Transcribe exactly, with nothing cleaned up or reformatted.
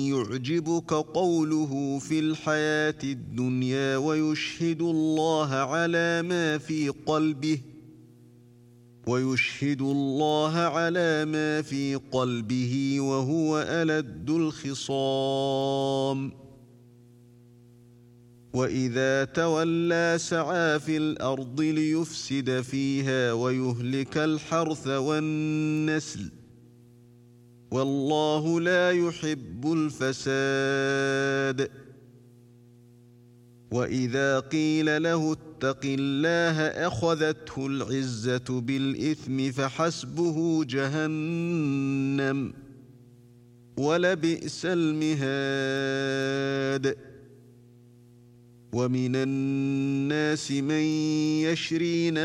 يعجبك قوله في الحياة الدنيا ويشهد الله على ما في قلبه ويشهد الله على ما في قلبه وهو ألد الخصام وإذا تولى سعى في الأرض ليفسد فيها ويهلك الحرث والنسل والله لا يحب الفساد وإذا قيل له اتق الله أخذته العزة بالإثم فحسبه جهنم ولبئس المهاد ومن الناس من يشري